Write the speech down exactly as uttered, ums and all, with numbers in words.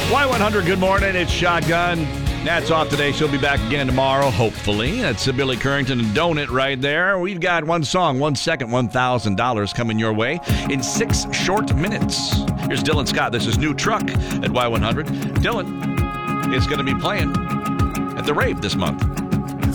Y one hundred, good morning. It's Shotgun. Nat's off today. She'll be back again tomorrow, hopefully. That's Billy Currington and Donut right there. We've got one song, one second, one thousand dollars coming your way in six short minutes. Here's Dylan Scott. This is New Truck at Y one hundred. Dylan is going to be playing at the rave this month.